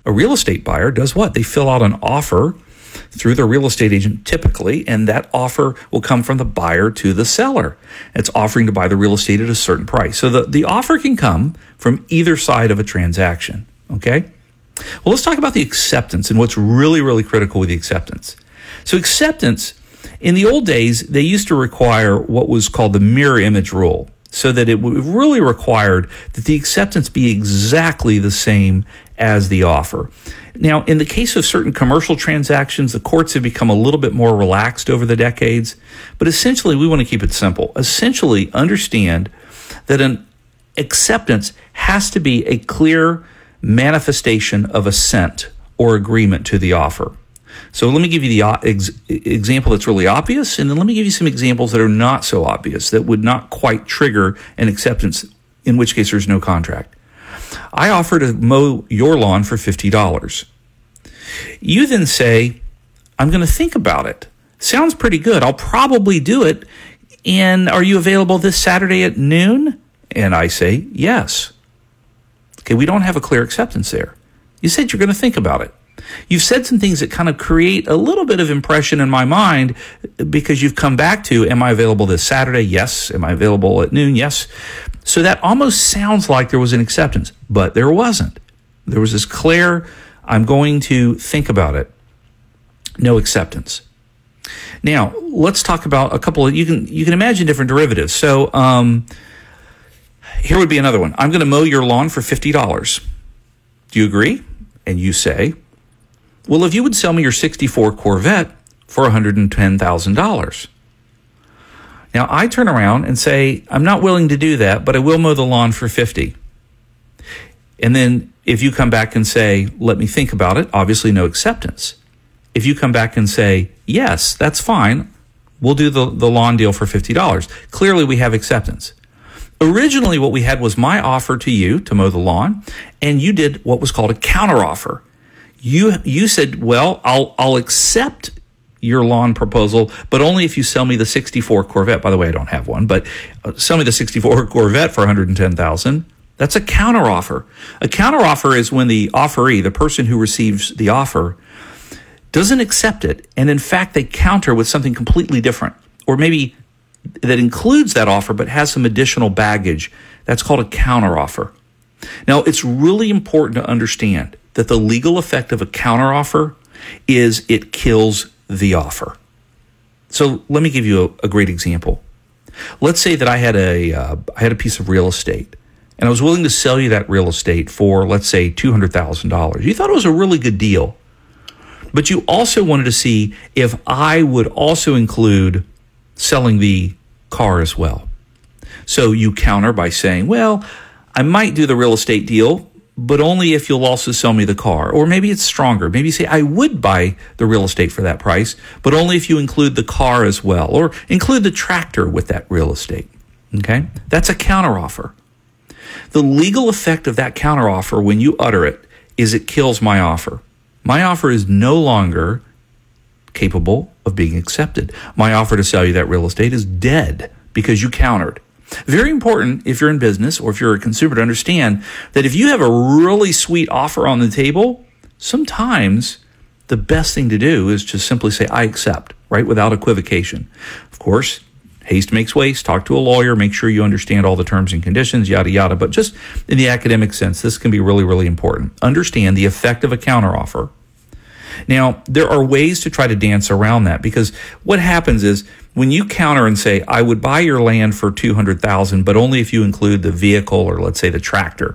A real estate buyer does what? They fill out an offer through the real estate agent typically, and that offer will come from the buyer to the seller. It's offering to buy the real estate at a certain price. So the offer can come from either side of a transaction, okay? Well, let's talk about the acceptance and what's really, really critical with the acceptance. So acceptance, in the old days, they used to require what was called the mirror image rule, so that it really required that the acceptance be exactly the same as the offer. Now, in the case of certain commercial transactions, the courts have become a little bit more relaxed over the decades, but essentially we want to keep it simple. Essentially, understand that an acceptance has to be a clear manifestation of assent or agreement to the offer. So let me give you the example that's really obvious, and then let me give you some examples that are not so obvious, that would not quite trigger an acceptance, in which case there's no contract. I offer to mow your lawn for $50. You then say, I'm going to think about it. Sounds pretty good. I'll probably do it. And are you available this Saturday at noon? And I say, yes. Okay, we don't have a clear acceptance there. You said you're going to think about it. You've said some things that kind of create a little bit of impression in my mind because you've come back to, am I available this Saturday? Yes. Am I available at noon? Yes. So that almost sounds like there was an acceptance, but there wasn't. There was this clear, I'm going to think about it. No acceptance. Now, let's talk about a couple of, you can imagine different derivatives. So here would be another one. I'm going to mow your lawn for $50. Do you agree? And you say, well, if you would sell me your 64 Corvette for $110,000. Now, I turn around and say, I'm not willing to do that, but I will mow the lawn for $50. And then if you come back and say, let me think about it, obviously no acceptance. If you come back and say, yes, that's fine, we'll do the lawn deal for $50. Clearly, we have acceptance. Originally, what we had was my offer to you to mow the lawn, and you did what was called a counteroffer. You said, well, I'll accept your lawn proposal, but only if you sell me the 64 Corvette. By the way, I don't have one, but sell me the 64 Corvette for $110,000. That's a counteroffer. A counteroffer is when the offeree, the person who receives the offer, doesn't accept it, and in fact, they counter with something completely different, or maybe that includes that offer but has some additional baggage. That's called a counteroffer. Now, it's really important to understand that the legal effect of a counteroffer is it kills the offer. So let me give you a great example. Let's say that I had a piece of real estate, and I was willing to sell you that real estate for, let's say, $200,000. You thought it was a really good deal, but you also wanted to see if I would also include selling the car as well. So you counter by saying, well, I might do the real estate deal, but only if you'll also sell me the car. Or maybe it's stronger. Maybe you say, I would buy the real estate for that price, but only if you include the car as well, or include the tractor with that real estate. Okay? That's a counteroffer. The legal effect of that counteroffer when you utter it is it kills my offer. My offer is no longer capable of being accepted. My offer to sell you that real estate is dead because you countered. Very important if you're in business or if you're a consumer to understand that if you have a really sweet offer on the table, sometimes the best thing to do is just simply say, I accept, right? Without equivocation. Of course, haste makes waste. Talk to a lawyer. Make sure you understand all the terms and conditions, yada, yada. But just in the academic sense, this can be really, really important. Understand the effect of a counteroffer. Now, there are ways to try to dance around that, because what happens is when you counter and say, I would buy your land for $200,000, but only if you include the vehicle or let's say the tractor,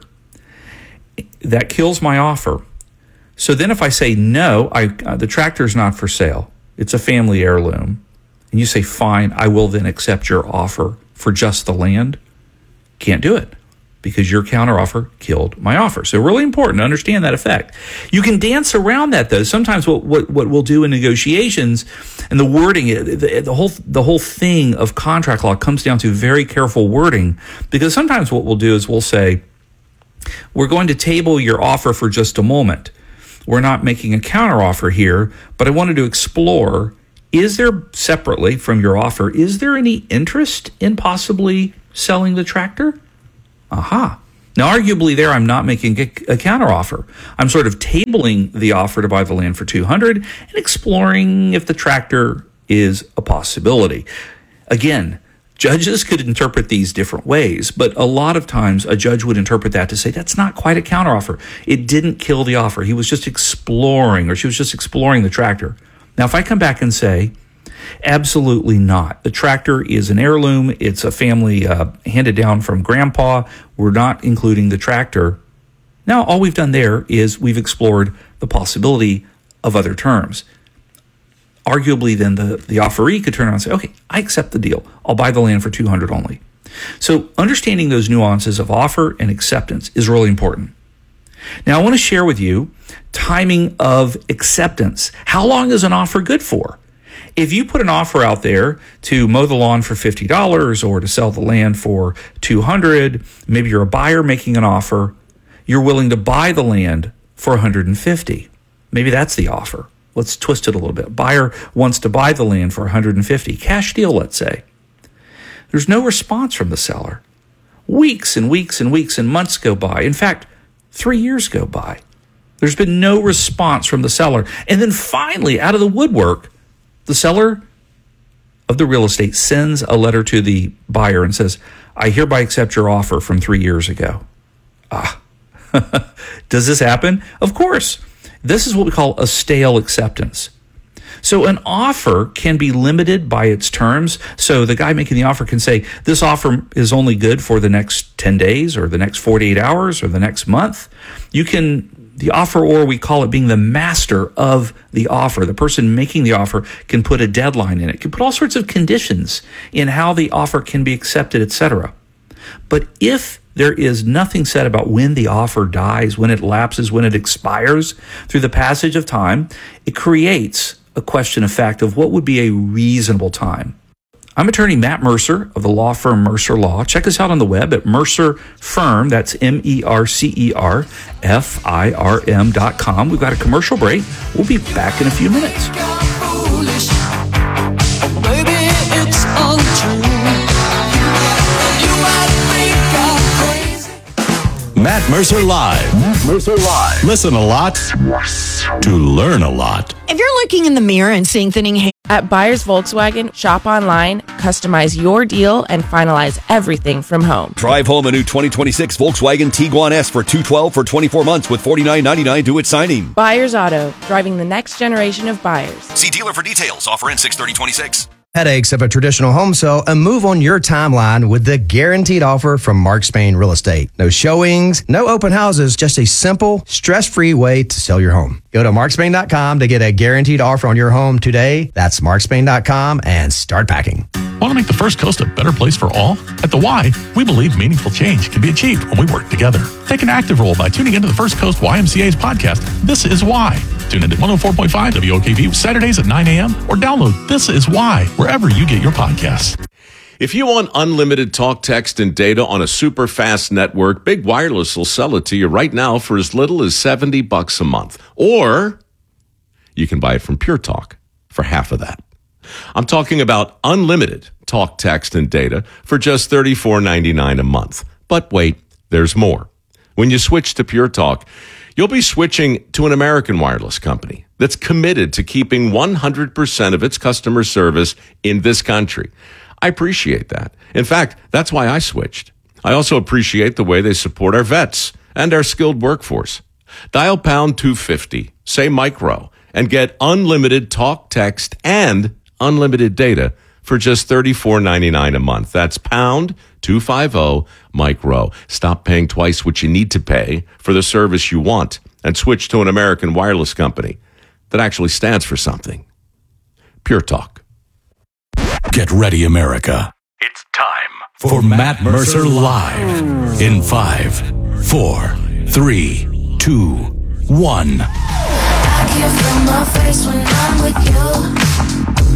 that kills my offer. So then if I say, no, the tractor is not for sale, it's a family heirloom, and you say, fine, I will then accept your offer for just the land, can't do it, because your counteroffer killed my offer. So really important to understand that effect. You can dance around that, though. Sometimes what we'll do in negotiations and the wording, the whole thing of contract law comes down to very careful wording, because sometimes what we'll do is we'll say, we're going to table your offer for just a moment. We're not making a counteroffer here, but I wanted to explore, is there separately from your offer, is there any interest in possibly selling the tractor? Aha. Now, arguably there, I'm not making a counteroffer. I'm sort of tabling the offer to buy the land for $200 and exploring if the tractor is a possibility. Again, judges could interpret these different ways, but a lot of times a judge would interpret that to say that's not quite a counteroffer. It didn't kill the offer. He was just exploring, or she was just exploring the tractor. Now, if I come back and say, absolutely not. The tractor is an heirloom. It's a family handed down from grandpa. We're not including the tractor. Now, all we've done there is we've explored the possibility of other terms. Arguably, then the offeree could turn around and say, okay, I accept the deal. I'll buy the land for $200 only. So understanding those nuances of offer and acceptance is really important. Now, I want to share with you timing of acceptance. How long is an offer good for? If you put an offer out there to mow the lawn for $50 or to sell the land for $200, maybe you're a buyer making an offer, you're willing to buy the land for $150. Maybe that's the offer. Let's twist it a little bit. Buyer wants to buy the land for $150. Cash deal, let's say. There's no response from the seller. Weeks and weeks and weeks and months go by. In fact, 3 years go by. There's been no response from the seller. And then finally, out of the woodwork, the seller of the real estate sends a letter to the buyer and says, I hereby accept your offer from 3 years ago. Does this happen? Of course. This is what we call a stale acceptance. So an offer can be limited by its terms. So the guy making the offer can say, this offer is only good for the next 10 days or the next 48 hours or the next month. The offeror, we call it being the master of the offer. The person making the offer can put a deadline in it, can put all sorts of conditions in how the offer can be accepted, etc. But if there is nothing said about when the offer dies, when it lapses, when it expires through the passage of time, it creates a question of fact of what would be a reasonable time. I'm attorney Matt Mercer of the law firm Mercer Law. Check us out on the web at Mercer Firm. That's MERCERFIRM.com. We've got a commercial break. We'll be back in a few minutes. Matt Mercer Live. Matt Mercer Live. Listen a lot to learn a lot. If you're looking in the mirror and seeing thinning hair at Buyers Volkswagen, shop online, customize your deal, and finalize everything from home. Drive home a new 2026 Volkswagen Tiguan S for $212 for 24 months with $49.99 due at signing. Buyers Auto, driving the next generation of buyers. See dealer for details. Offer ends 6/30/26. Headaches of a traditional home sale and move on your timeline with the guaranteed offer from Mark Spain Real Estate. No showings, no open houses, just a simple, stress-free way to sell your home. Go to markspain.com to get a guaranteed offer on your home today. That's markspain.com and start packing. Want to make the First Coast a better place for all? At The Y, we believe meaningful change can be achieved when we work together. Take an active role by tuning into the First Coast YMCA's podcast, This Is Why. Tune in at 104.5 WOKV Saturdays at 9 a.m. or download This Is Why wherever you get your podcasts. If you want unlimited talk, text, and data on a super fast network, Big Wireless will sell it to you right now for as little as $70 a month. Or you can buy it from Pure Talk for half of that. I'm talking about unlimited talk, text, and data for just $34.99 a month. But wait, there's more. When you switch to Pure Talk, you'll be switching to an American wireless company that's committed to keeping 100% of its customer service in this country. I appreciate that. In fact, that's why I switched. I also appreciate the way they support our vets and our skilled workforce. Dial pound 250, say micro, and get unlimited talk, text, and unlimited data for just $34.99 a month. That's pound 250 micro. Stop paying twice what you need to pay for the service you want and switch to an American wireless company that actually stands for something. Pure Talk. Get ready, America. It's time for Matt Mercer Live in 5, 4, 3, 2, 1. I can't feel my face when I'm with you.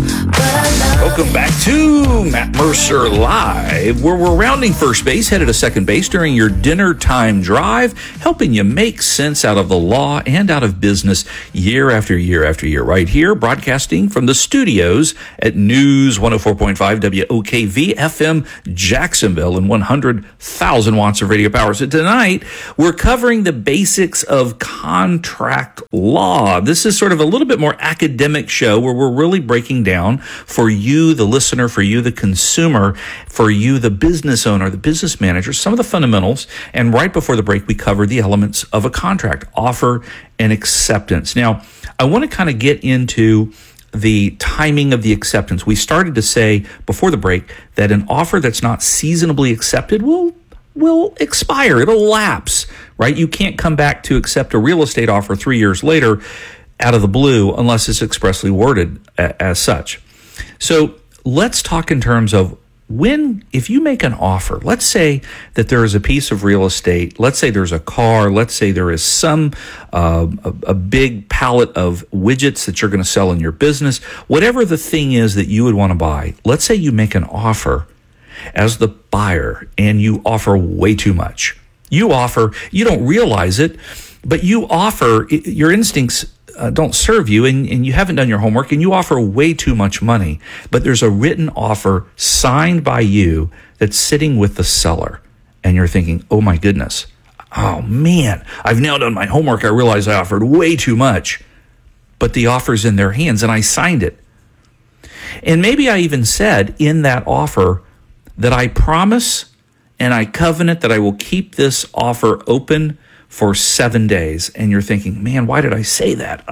Welcome back to Matt Mercer Live, where we're rounding first base, headed to second base during your dinner time drive, helping you make sense out of the law and out of business year after year after year. Right here, broadcasting from the studios at News 104.5 WOKV FM Jacksonville and 100,000 watts of radio power. So tonight, we're covering the basics of contract law. This is sort of a little bit more academic show where we're really breaking down for you, the listener, for you, the consumer, for you, the business owner, the business manager, some of the fundamentals. And right before the break, we covered the elements of a contract, offer and acceptance. Now, I want to kind of get into the timing of the acceptance. We started to say before the break that an offer that's not seasonably accepted will expire. It'll lapse, right? You can't come back to accept a real estate offer 3 years later out of the blue unless it's expressly worded as such. So let's talk in terms of if you make an offer, let's say that there is a piece of real estate, let's say there's a car, let's say there is some, a big pallet of widgets that you're going to sell in your business, whatever the thing is that you would want to buy. Let's say you make an offer as the buyer and you offer way too much. You don't realize it, but you offer, your instincts don't serve you and you haven't done your homework and you offer way too much money, but there's a written offer signed by you that's sitting with the seller and you're thinking, oh my goodness, oh man, I've now done my homework. I realize I offered way too much, but the offer's in their hands and I signed it. And maybe I even said in that offer that I promise and I covenant that I will keep this offer open for 7 days. And you're thinking, man, why did I say that?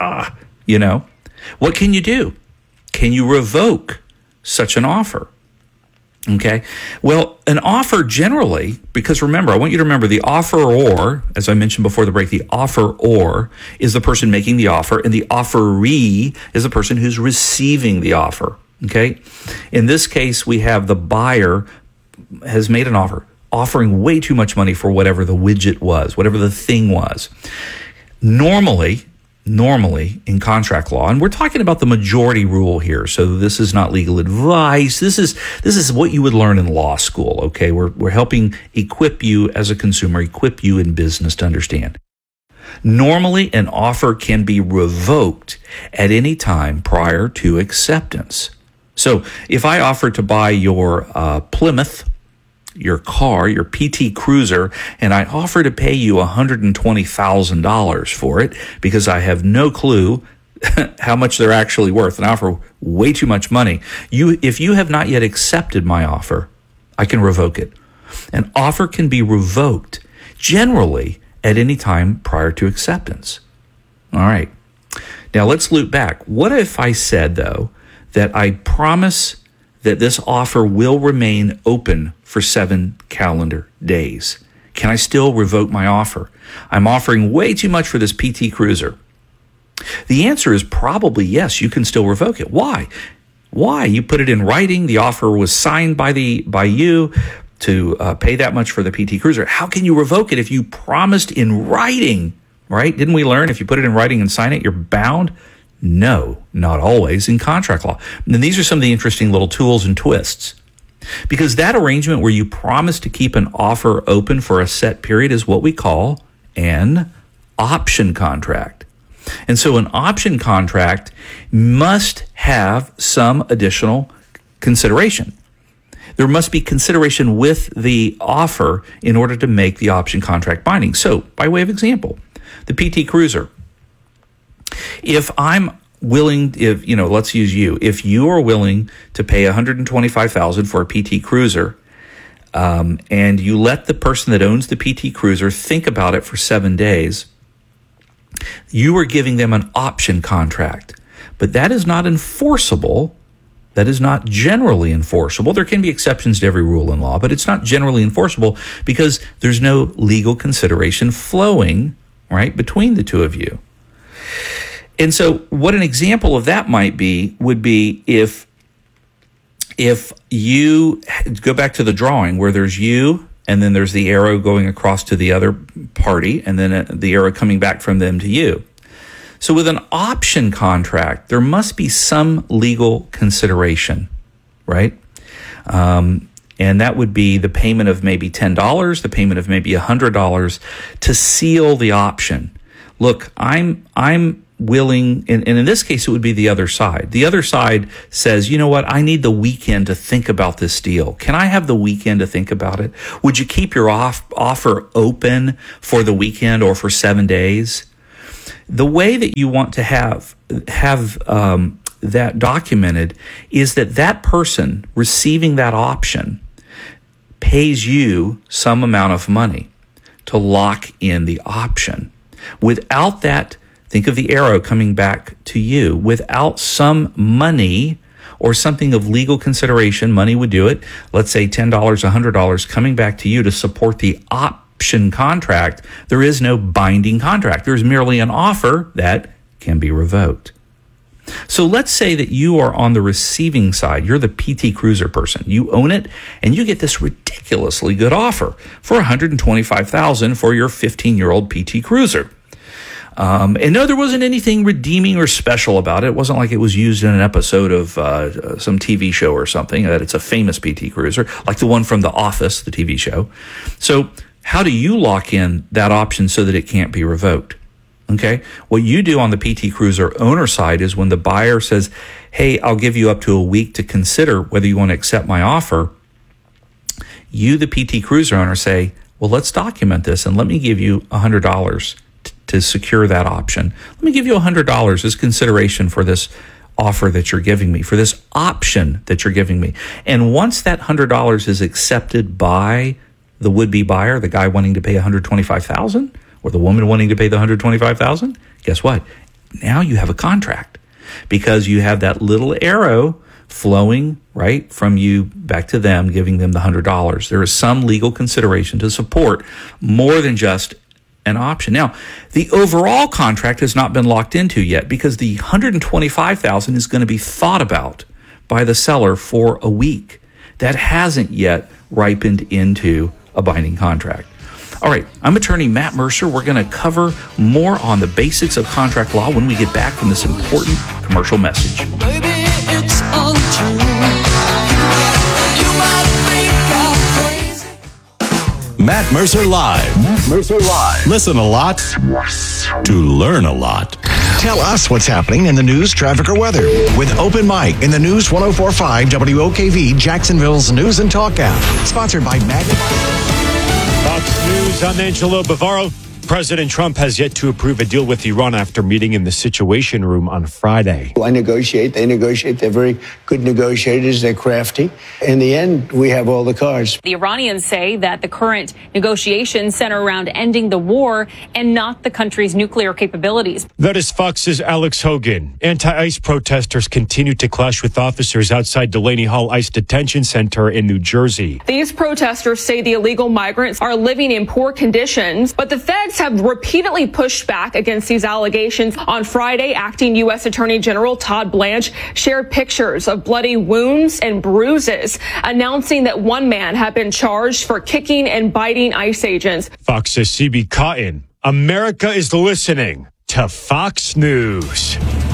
What can you do? Can you revoke such an offer? Okay. Well, an offer generally, because remember, I want you to remember the offeror, as I mentioned before the break, the offeror is the person making the offer and the offeree is the person who's receiving the offer. Okay. In this case, we have the buyer has made an offer, offering way too much money for whatever the widget was, whatever the thing was. Normally in contract law, and we're talking about the majority rule here, so this is not legal advice. This is what you would learn in law school, okay? We're helping equip you as a consumer, equip you in business to understand. Normally, an offer can be revoked at any time prior to acceptance. So if I offer to buy your Plymouth, your car, your PT Cruiser, and I offer to pay you $120,000 for it because I have no clue how much they're actually worth and I offer way too much money. If you have not yet accepted my offer, I can revoke it. An offer can be revoked generally at any time prior to acceptance. All right. Now let's loop back. What if I said, though, that I promise that this offer will remain open for 7 calendar days? Can I still revoke my offer? I'm offering way too much for this PT Cruiser. The answer is probably yes, you can still revoke it. Why? You put it in writing. The offer was signed by you to pay that much for the PT Cruiser. How can you revoke it if you promised in writing, right? Didn't we learn if you put it in writing and sign it, you're bound? No, not always in contract law. And these are some of the interesting little tools and twists. Because that arrangement where you promise to keep an offer open for a set period is what we call an option contract. And so an option contract must have some additional consideration. There must be consideration with the offer in order to make the option contract binding. So, by way of example, the PT Cruiser. If I'm willing, let's use you. If you are willing to pay $125,000 for a PT Cruiser, and you let the person that owns the PT Cruiser think about it for 7 days, you are giving them an option contract. But that is not enforceable. That is not generally enforceable. There can be exceptions to every rule in law, but it's not generally enforceable because there's no legal consideration flowing, right, between the two of you. And so what an example of that might be would be if you go back to the drawing where there's you and then there's the arrow going across to the other party and then the arrow coming back from them to you. So with an option contract, there must be some legal consideration, right? And that would be the payment of maybe $10, the payment of maybe $100 to seal the option. Look, I'm willing, and in this case, it would be the other side. The other side says, you know what, I need the weekend to think about this deal. Can I have the weekend to think about it? Would you keep your offer open for the weekend or for 7 days? The way that you want to have that documented is that person receiving that option pays you some amount of money to lock in the option. Without that, think of the arrow coming back to you. Without some money or something of legal consideration, money would do it. Let's say $10, $100 coming back to you to support the option contract. There is no binding contract. There's merely an offer that can be revoked. So let's say that you are on the receiving side. You're the PT Cruiser person. You own it, and you get this ridiculously good offer for $125,000 for your 15-year-old PT Cruiser. And no, there wasn't anything redeeming or special about it. It wasn't like it was used in an episode of some TV show or something, that it's a famous PT Cruiser, like the one from The Office, the TV show. So how do you lock in that option so that it can't be revoked? Okay, what you do on the PT Cruiser owner side is when the buyer says, hey, I'll give you up to a week to consider whether you want to accept my offer, you, the PT Cruiser owner, say, well, let's document this and let me give you $100 to secure that option. Let me give you $100 as consideration for this offer that you're giving me, for this option that you're giving me. And once that $100 is accepted by the would-be buyer, the guy wanting to pay $125,000, or the woman wanting to pay the $125,000, guess what? Now you have a contract because you have that little arrow flowing right from you back to them, giving them the $100. There is some legal consideration to support more than just an option. Now, the overall contract has not been locked into yet because the $125,000 is going to be thought about by the seller for a week. That hasn't yet ripened into a binding contract. All right, I'm attorney Matt Mercer. We're going to cover more on the basics of contract law when we get back from this important commercial message. Baby, it's untrue. You might think I'm crazy. Matt Mercer Live. Matt Mercer Live. Listen a lot to learn a lot. Tell us what's happening in the news, traffic, or weather with Open Mic in the News 104.5 WOKV, Jacksonville's News and Talk app. Sponsored by Magnify. Fox News, I'm Angelo Bavaro. President Trump has yet to approve a deal with Iran after meeting in the Situation Room on Friday. I negotiate. They negotiate. They're very good negotiators. They're crafty. In the end, we have all the cards. The Iranians say that the current negotiations center around ending the war and not the country's nuclear capabilities. That is Fox's Alex Hogan. Anti-ICE protesters continue to clash with officers outside Delaney Hall ICE Detention Center in New Jersey. These protesters say the illegal migrants are living in poor conditions, but the feds have repeatedly pushed back against these allegations. On Friday, acting U.S. Attorney General Todd Blanche shared pictures of bloody wounds and bruises, announcing that one man had been charged for kicking and biting ICE agents. Fox's CB Cotton. America is listening to Fox News.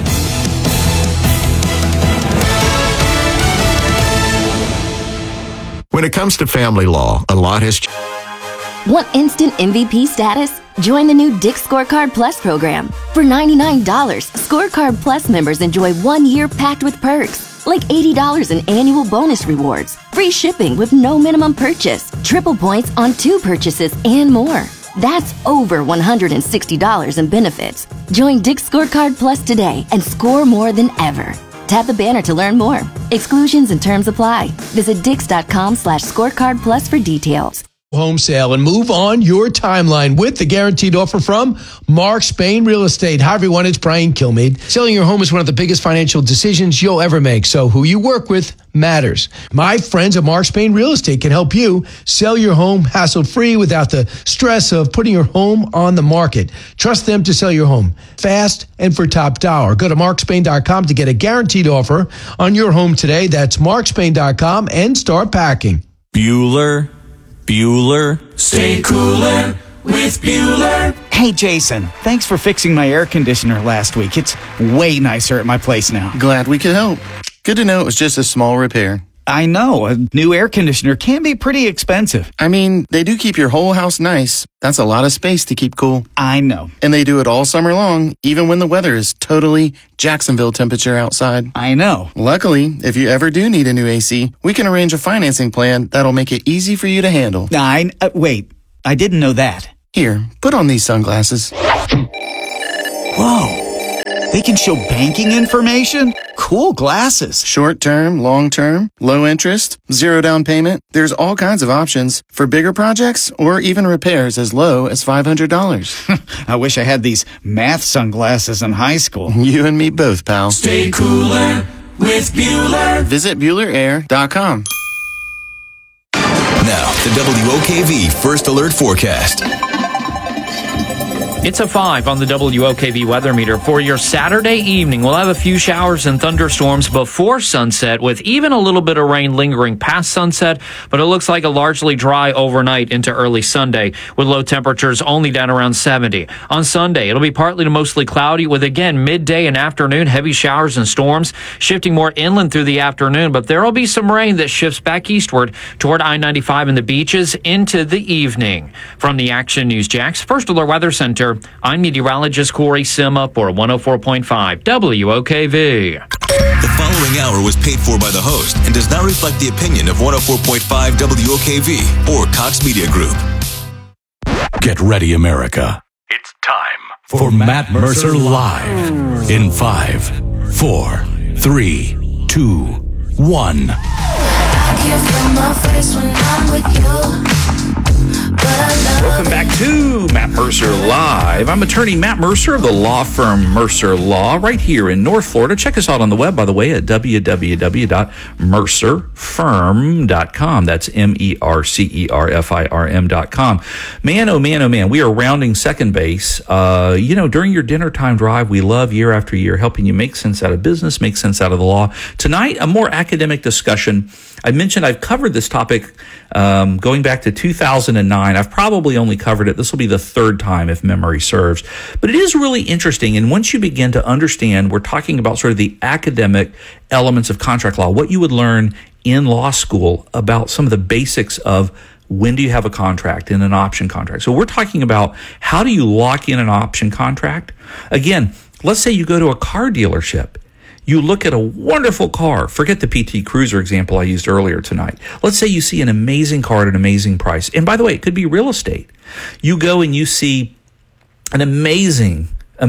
When it comes to family law, a lot has changed. Want instant MVP status? Join the new Dick's Scorecard Plus program. For $99, Scorecard Plus members enjoy 1 year packed with perks, like $80 in annual bonus rewards, free shipping with no minimum purchase, triple points on 2 purchases, and more. That's over $160 in benefits. Join Dick's Scorecard Plus today and score more than ever. Tap the banner to learn more. Exclusions and terms apply. Visit Dix.com/scorecard plus for details. Home sale and move on your timeline with the guaranteed offer from Mark Spain Real Estate. Hi, everyone. It's Brian Kilmeade. Selling your home is one of the biggest financial decisions you'll ever make, so who you work with matters. My friends at Mark Spain Real Estate can help you sell your home hassle-free without the stress of putting your home on the market. Trust them to sell your home fast and for top dollar. Go to markspain.com to get a guaranteed offer on your home today. That's markspain.com and start packing. Bueller, stay cooler with Bueller. Hey, Jason, thanks for fixing my air conditioner last week. It's way nicer at my place now. Glad we could help. Good to know it was just a small repair. I know, a new air conditioner can be pretty expensive. I mean, they do keep your whole house nice. That's a lot of space to keep cool. I know. And they do it all summer long, even when the weather is totally Jacksonville temperature outside. I know. Luckily, if you ever do need a new AC, we can arrange a financing plan that'll make it easy for you to handle. Wait, I didn't know that. Here, put on these sunglasses. Whoa. They can show banking information? Cool glasses. Short term, long term, low interest, zero down payment. There's all kinds of options for bigger projects or even repairs as low as $500. I wish I had these math sunglasses in high school. You and me both, pal. Stay cooler with Bueller. Visit BuellerAir.com. Now, the WOKV First Alert Forecast. It's a 5 on the WOKV weather meter. For your Saturday evening, we'll have a few showers and thunderstorms before sunset, with even a little bit of rain lingering past sunset, but it looks like a largely dry overnight into early Sunday, with low temperatures only down around 70. On Sunday, it'll be partly to mostly cloudy, with again midday and afternoon heavy showers and storms, shifting more inland through the afternoon, but there will be some rain that shifts back eastward toward I-95 and the beaches into the evening. From the Action News Jax First Alert Weather Center, I'm meteorologist Corey Sima for 104.5 WOKV. The following hour was paid for by the host and does not reflect the opinion of 104.5 WOKV or Cox Media Group. Get ready, America. It's time For Matt Mercer Live in 5, 4, 3, 2, 1. Welcome back to Matt Mercer Live. I'm attorney Matt Mercer of the law firm Mercer Law right here in North Florida. Check us out on the web, by the way, at www.mercerfirm.com. That's MERCERFIRM.com. Man, oh man, we are rounding second base. During your dinner time drive, we love year after year helping you make sense out of business, make sense out of the law. Tonight, a more academic discussion. I mentioned I've covered this topic going back to 2009. I've probably only covered it. This will be the third time if memory serves. But it is really interesting. And once you begin to understand, we're talking about sort of the academic elements of contract law, what you would learn in law school about some of the basics of when do you have a contract and an option contract. So we're talking about how do you lock in an option contract? Again, let's say you go to a car dealership. You look at a wonderful car. Forget the PT Cruiser example I used earlier tonight. Let's say you see an amazing car at an amazing price. And by the way, it could be real estate. You go and you see an amazing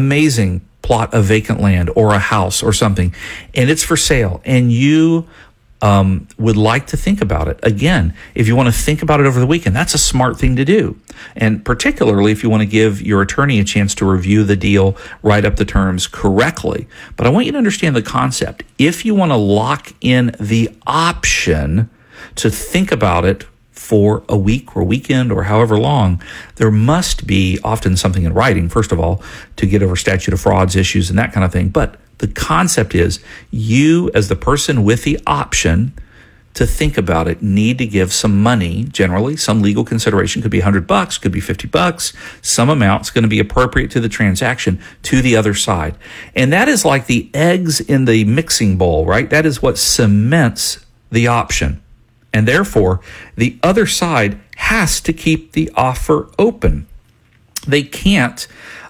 plot of vacant land or a house or something, and it's for sale. And you would like to think about it. Again, if you want to think about it over the weekend, that's a smart thing to do. And particularly if you want to give your attorney a chance to review the deal, write up the terms correctly. But I want you to understand the concept. If you want to lock in the option to think about it for a week or weekend or however long, there must be often something in writing, first of all, to get over statute of frauds issues and that kind of thing. But the concept is you, as the person with the option to think about it, need to give some money, generally, some legal consideration. Could be $100, could be $50. Some amount's going to be appropriate to the transaction to the other side. And that is like the eggs in the mixing bowl, right? That is what cements the option. And therefore, the other side has to keep the offer open. They can't,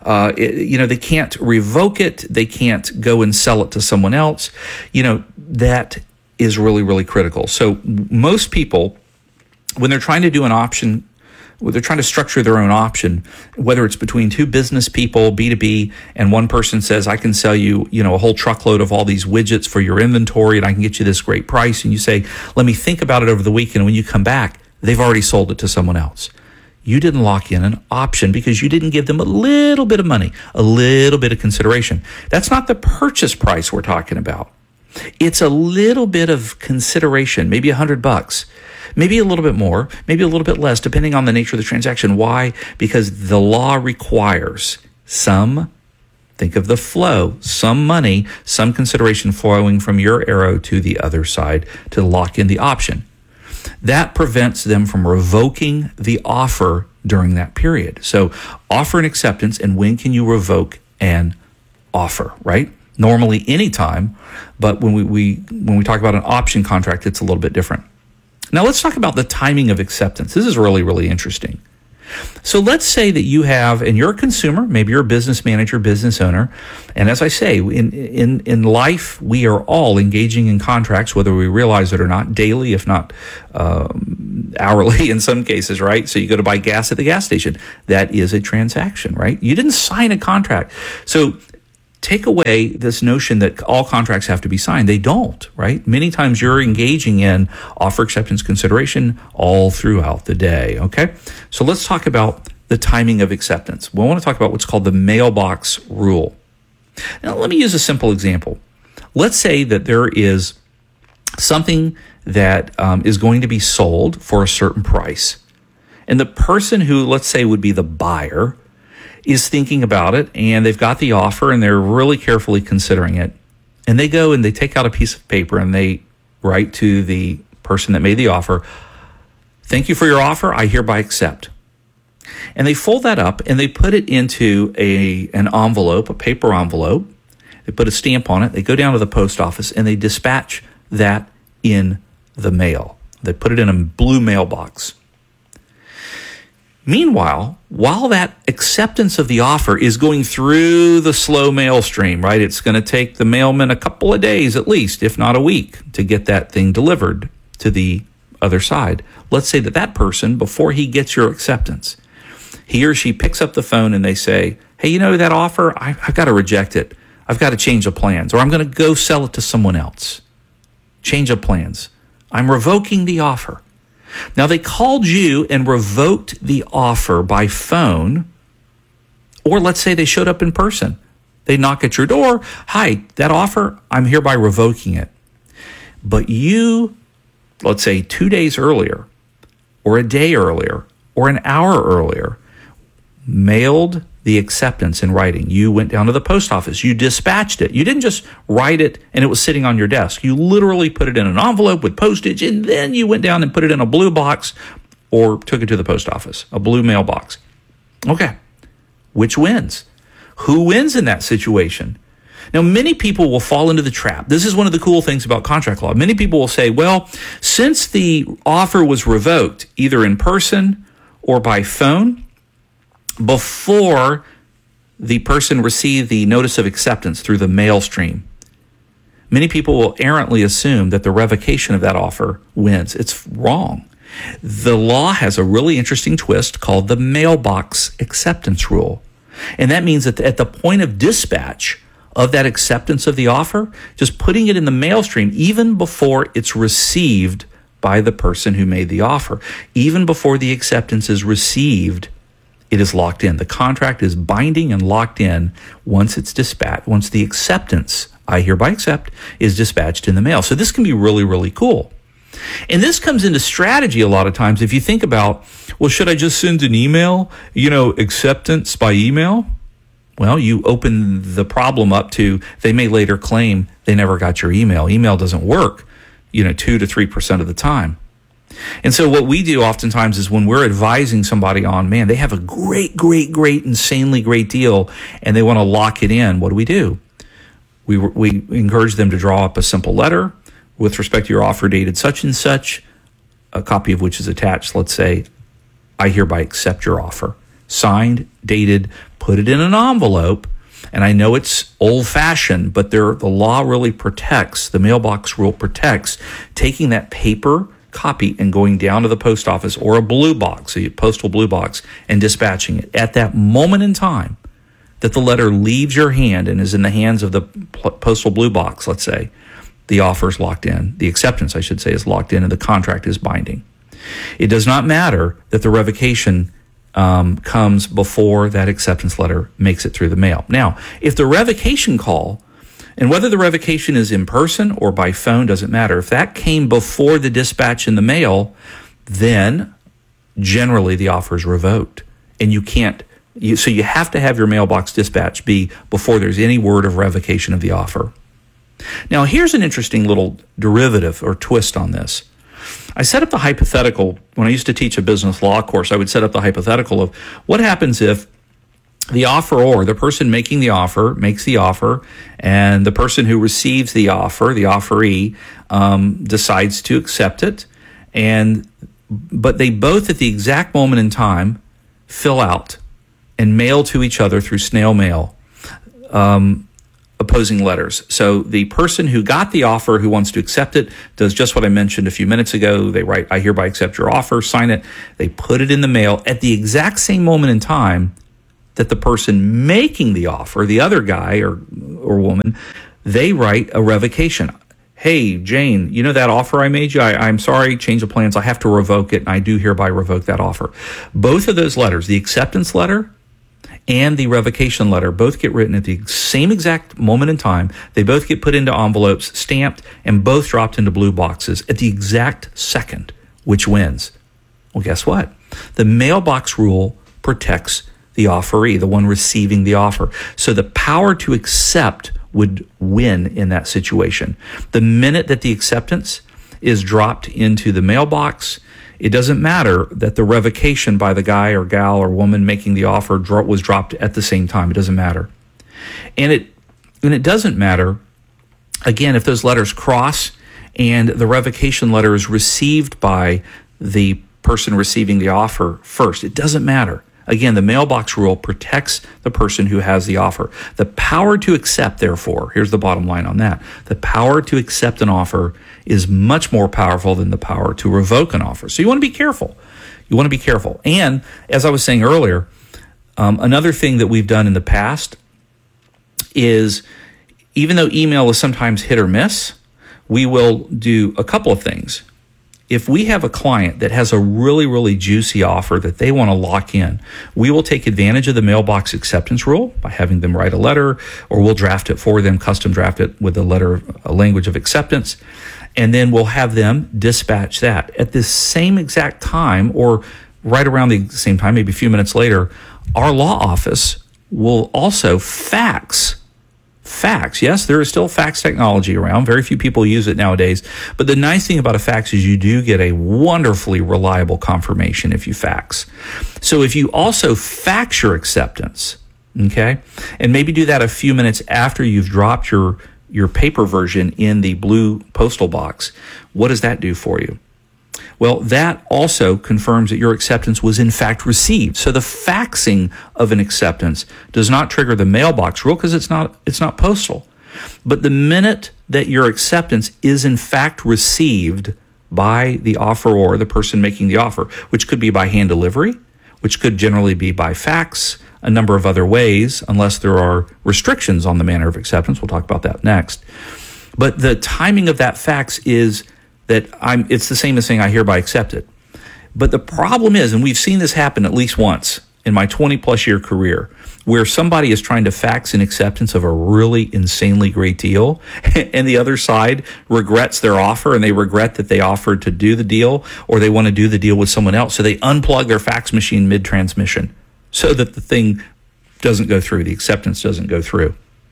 they can't revoke it. They can't go and sell it to someone else. That is really, really critical. So most people, when they're trying to do an option, when they're trying to structure their own option, whether it's between two business people, B2B, and one person says, I can sell you, a whole truckload of all these widgets for your inventory and I can get you this great price. And you say, let me think about it over the weekend. When you come back, they've already sold it to someone else. You didn't lock in an option because you didn't give them a little bit of money, a little bit of consideration. That's not the purchase price we're talking about. It's a little bit of consideration, maybe $100, maybe a little bit more, maybe a little bit less, depending on the nature of the transaction. Why? Because the law requires think of the flow, some money, some consideration flowing from your arrow to the other side to lock in the option. That prevents them from revoking the offer during that period. So offer and acceptance, and when can you revoke an offer, right? Normally anytime, but when we talk about an option contract, it's a little bit different. Now let's talk about the timing of acceptance. This is really, really interesting. So let's say that you have, and you're a consumer, maybe you're a business manager, business owner, and as I say, in life, we are all engaging in contracts, whether we realize it or not, daily, if not hourly in some cases, right? So you go to buy gas at the gas station. That is a transaction, right? You didn't sign a contract. So take away this notion that all contracts have to be signed. They don't, right? Many times you're engaging in offer acceptance consideration all throughout the day, okay? So let's talk about the timing of acceptance. We want to talk about what's called the mailbox rule. Now, let me use a simple example. Let's say that there is something that is going to be sold for a certain price. And the person who, let's say, would be the buyer is thinking about it, and they've got the offer, and they're really carefully considering it. And they go and they take out a piece of paper, and they write to the person that made the offer, "Thank you for your offer. I hereby accept." And they fold that up, and they put it into an envelope, a paper envelope. They put a stamp on it. They go down to the post office, and they dispatch that in the mail. They put it in a blue mailbox. Meanwhile, while that acceptance of the offer is going through the slow mail stream, right? It's going to take the mailman a couple of days at least, if not a week, to get that thing delivered to the other side. Let's say that person, before he gets your acceptance, he or she picks up the phone and they say, "Hey, you know that offer? I've got to reject it. I've got to change the plans, or I'm going to go sell it to someone else. Change of plans. I'm revoking the offer." Now, they called you and revoked the offer by phone, or let's say they showed up in person. They knock at your door. "Hi, that offer, I'm hereby revoking it." But you, let's say 2 days earlier, or a day earlier, or an hour earlier, mailed the acceptance in writing. You went down to the post office. You dispatched it. You didn't just write it and it was sitting on your desk. You literally put it in an envelope with postage, and then you went down and put it in a blue box or took it to the post office, a blue mailbox. Okay. Which wins? Who wins in that situation? Now, many people will fall into the trap. This is one of the cool things about contract law. Many people will say, well, since the offer was revoked, either in person or by phone, before the person received the notice of acceptance through the mail stream, many people will errantly assume that the revocation of that offer wins. It's wrong. The law has a really interesting twist called the mailbox acceptance rule. And that means that at the point of dispatch of that acceptance of the offer, just putting it in the mail stream, even before it's received by the person who made the offer, even before the acceptance is received, it is locked in. The contract is binding and locked in once it's dispatched, once the acceptance, "I hereby accept," is dispatched in the mail. So this can be really, really cool. And this comes into strategy a lot of times. If you think about, well, should I just send an email, acceptance by email? Well, you open the problem up to, they may later claim they never got your email. Email doesn't work, 2 to 3% of the time. And so what we do oftentimes is when we're advising somebody on, man, they have a great, insanely great deal, and they want to lock it in, what do? We encourage them to draw up a simple letter with respect to your offer dated such and such, a copy of which is attached. Let's say, "I hereby accept your offer." Signed, dated, put it in an envelope. And I know it's old-fashioned, but the law really protects, the mailbox rule protects taking that paper copy and going down to the post office or a blue box, a postal blue box, and dispatching it. At that moment in time that the letter leaves your hand and is in the hands of the postal blue box, let's say, the offer is locked in. The acceptance, I should say, is locked in, and the contract is binding. It does not matter that the revocation comes before that acceptance letter makes it through the mail. Now, if the revocation call, and whether the revocation is in person or by phone, doesn't matter. If that came before the dispatch in the mail, then generally the offer is revoked. And so you have to have your mailbox dispatch be before there's any word of revocation of the offer. Now, here's an interesting little derivative or twist on this. I set up the hypothetical. When I used to teach a business law course, I would set up the hypothetical of what happens if the offeror, the person making the offer, makes the offer, and the person who receives the offer, the offeree, decides to accept it, but they both at the exact moment in time fill out and mail to each other through snail mail opposing letters. So the person who got the offer, who wants to accept it, does just what I mentioned a few minutes ago. They write, "I hereby accept your offer," sign it. They put it in the mail at the exact same moment in time that the person making the offer, the other guy or woman, they write a revocation. "Hey, Jane, you know that offer I made you? I'm sorry, change of plans. I have to revoke it, and I do hereby revoke that offer." Both of those letters, the acceptance letter and the revocation letter, both get written at the same exact moment in time. They both get put into envelopes, stamped, and both dropped into blue boxes at the exact second. Which wins? Well, guess what? The mailbox rule protects the offeree, the one receiving the offer. So the power to accept would win in that situation. The minute that the acceptance is dropped into the mailbox, it doesn't matter that the revocation by the guy or gal or woman making the offer was dropped at the same time. It doesn't matter. And it doesn't matter, again, if those letters cross and the revocation letter is received by the person receiving the offer first. It doesn't matter. Again, the mailbox rule protects the person who has the offer. The power to accept, therefore, here's the bottom line on that. The power to accept an offer is much more powerful than the power to revoke an offer. So you want to be careful. You want to be careful. And as I was saying earlier, another thing that we've done in the past is, even though email is sometimes hit or miss, we will do a couple of things. If we have a client that has a really, really juicy offer that they want to lock in, we will take advantage of the mailbox acceptance rule by having them write a letter, or we'll draft it for them, custom draft it with a language of acceptance, and then we'll have them dispatch that. At the same exact time, or right around the same time, maybe a few minutes later, our law office will also fax. Yes, there is still fax technology around. Very few people use it nowadays. But the nice thing about a fax is you do get a wonderfully reliable confirmation if you fax. So if you also fax your acceptance, okay, and maybe do that a few minutes after you've dropped your paper version in the blue postal box, what does that do for you? Well, that also confirms that your acceptance was in fact received. So the faxing of an acceptance does not trigger the mailbox rule because it's not postal. But the minute that your acceptance is in fact received by the offeror, the person making the offer, which could be by hand delivery, which could generally be by fax, a number of other ways, unless there are restrictions on the manner of acceptance. We'll talk about that next. But the timing of that fax is that it's the same as saying I hereby accept it. But the problem is, and we've seen this happen at least once in my 20 plus year career, where somebody is trying to fax an acceptance of a really insanely great deal, and the other side regrets their offer, and they regret that they offered to do the deal, or they want to do the deal with someone else. So they unplug their fax machine mid-transmission so that the thing doesn't go through, the acceptance doesn't go through.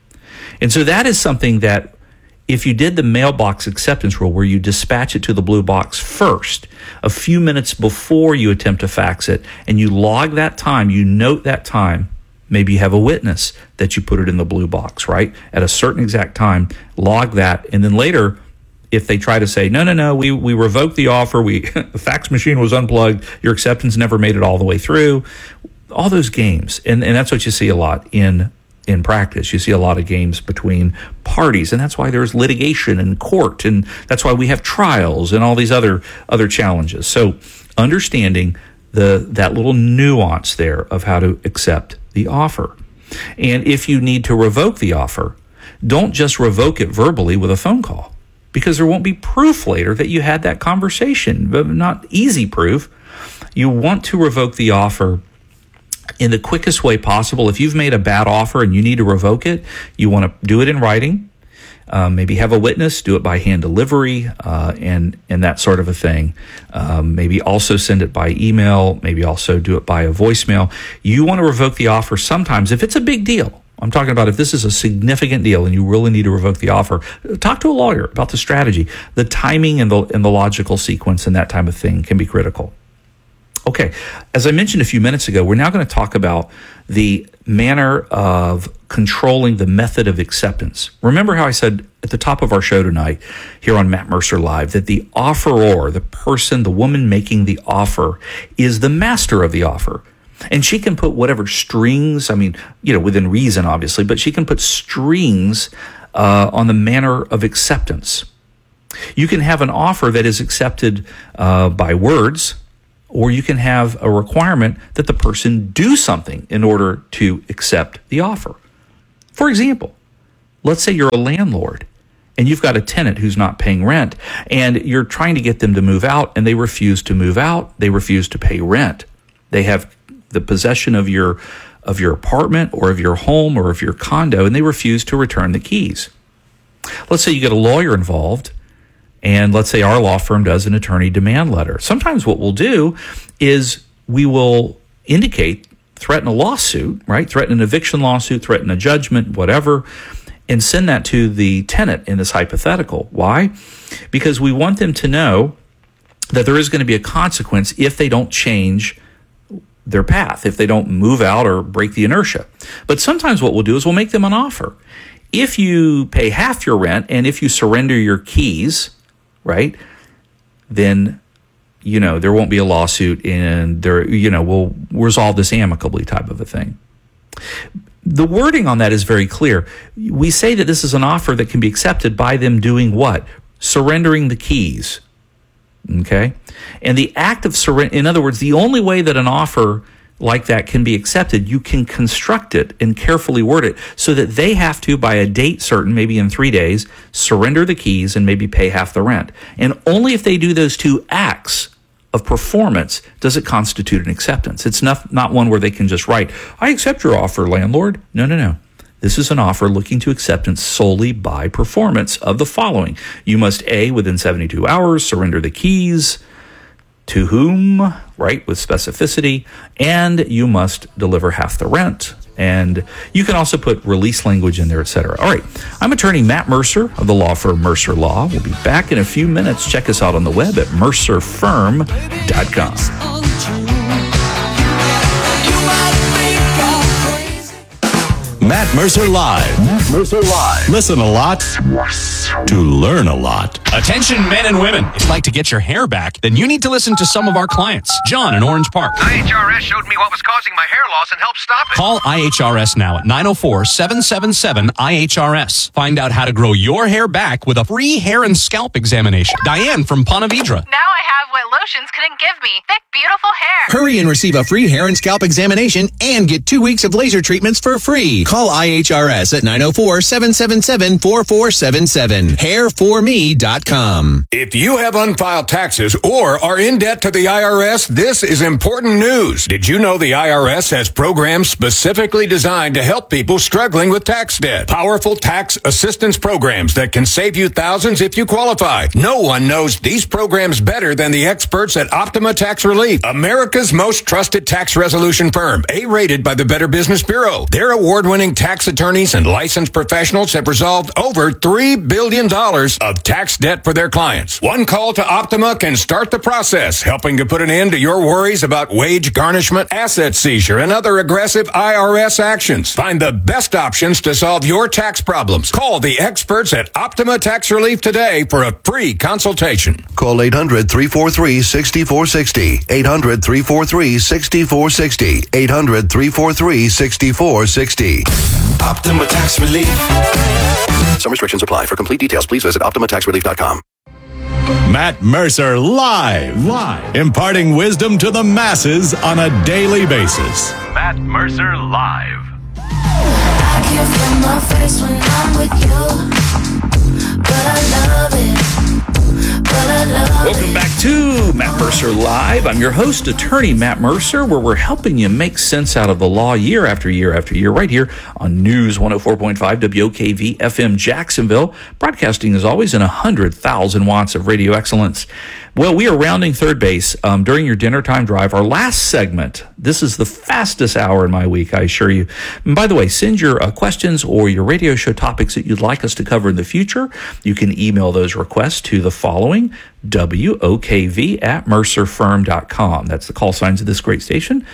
And so that is something that, if you did the mailbox acceptance rule where you dispatch it to the blue box first, a few minutes before you attempt to fax it, and you log that time, you note that time, maybe you have a witness that you put it in the blue box, right? At a certain exact time, log that, and then later, if they try to say, no, we revoked the offer, the fax machine was unplugged, your acceptance never made it all the way through, all those games. And that's what you see a lot in practice. You see a lot of games between parties, and that's why there's litigation in court, and that's why we have trials and all these other challenges. So understanding that little nuance there of how to accept the offer. And if you need to revoke the offer, don't just revoke it verbally with a phone call, because there won't be proof later that you had that conversation, but not easy proof. You want to revoke the offer in the quickest way possible. If you've made a bad offer and you need to revoke it, you want to do it in writing, maybe have a witness, do it by hand delivery, and that sort of a thing. Maybe also send it by email, maybe also do it by a voicemail. You want to revoke the offer sometimes if it's a big deal. I'm talking about if this is a significant deal and you really need to revoke the offer, talk to a lawyer about the strategy. The timing and the logical sequence and that type of thing can be critical. Okay, as I mentioned a few minutes ago, we're now going to talk about the manner of controlling the method of acceptance. Remember how I said at the top of our show tonight here on Matt Mercer Live that the offeror, the person, the woman making the offer, is the master of the offer. And she can put whatever strings, within reason, obviously, but she can put strings on the manner of acceptance. You can have an offer that is accepted by words, or you can have a requirement that the person do something in order to accept the offer. For example, let's say you're a landlord and you've got a tenant who's not paying rent, and you're trying to get them to move out, and they refuse to move out. They refuse to pay rent. They have the possession of your apartment or of your home or of your condo, and they refuse to return the keys. Let's say you get a lawyer involved, and let's say our law firm does an attorney demand letter. Sometimes what we'll do is we will indicate, threaten a lawsuit, right? Threaten an eviction lawsuit, threaten a judgment, whatever, and send that to the tenant in this hypothetical. Why? Because we want them to know that there is going to be a consequence if they don't change their path, if they don't move out or break the inertia. But sometimes what we'll do is we'll make them an offer. If you pay half your rent and if you surrender your keys, right, then, there won't be a lawsuit, and we'll resolve this amicably type of a thing. The wording on that is very clear. We say that this is an offer that can be accepted by them doing what? Surrendering the keys. Okay? And the act of surrender, in other words, the only way that an offer like that can be accepted, you can construct it and carefully word it so that they have to, by a date certain, maybe in 3 days, surrender the keys and maybe pay half the rent. And only if they do those two acts of performance does it constitute an acceptance. It's not one where they can just write, I accept your offer, landlord. No. This is an offer looking to acceptance solely by performance of the following. You must, A, within 72 hours, surrender the keys. To whom, right, with specificity, and you must deliver half the rent. And you can also put release language in there, etc. All right, I'm attorney Matt Mercer of the law firm Mercer Law. We'll be back in a few minutes. Check us out on the web at mercerfirm.com. Matt Mercer Live. Matt Mercer Live. Listen a lot to learn a lot. Attention men and women. If you'd like to get your hair back, then you need to listen to some of our clients. John in Orange Park. IHRS showed me what was causing my hair loss and helped stop it. Call IHRS now at 904-777-IHRS. Find out how to grow your hair back with a free hair and scalp examination. Diane from Ponte Vedra. Now I have what lotions couldn't give me. Thick, beautiful hair. Hurry and receive a free hair and scalp examination and get 2 weeks of laser treatments for free. Call IHRS at 904-777-4477. Hairforme.com. If you have unfiled taxes or are in debt to the IRS, this is important news. Did you know the IRS has programs specifically designed to help people struggling with tax debt? Powerful tax assistance programs that can save you thousands if you qualify. No one knows these programs better than the experts at Optima Tax Relief, America's most trusted tax resolution firm, A-rated by the Better Business Bureau. Their award-winning tax attorneys and licensed professionals have resolved over $3 billion of tax debt for their clients. One call to Optima can start the process, helping to put an end to your worries about wage garnishment, asset seizure, and other aggressive IRS actions. Find the best options to solve your tax problems. Call the experts at Optima Tax Relief today for a free consultation. Call 800-343-6460. 800-343-6460. 800-343-6460. Optima Tax Relief. Some restrictions apply. For complete details, please visit OptimaTaxRelief.com. Matt Mercer Live. Imparting wisdom to the masses on a daily basis. Matt Mercer Live. I can't feel my face when I'm with you, but I love it. Welcome back to Matt Mercer Live. I'm your host, attorney Matt Mercer, where we're helping you make sense out of the law year after year after year, right here on News 104.5 WOKV FM Jacksonville, broadcasting as always in 100,000 watts of radio excellence. Well, we are rounding third base during your dinner time drive. Our last segment. This is the fastest hour in my week, I assure you. And by the way, send your questions or your radio show topics that you'd like us to cover in the future. You can email those requests to the following: WOKV@mercerfirm.com. That's the call signs of this great station,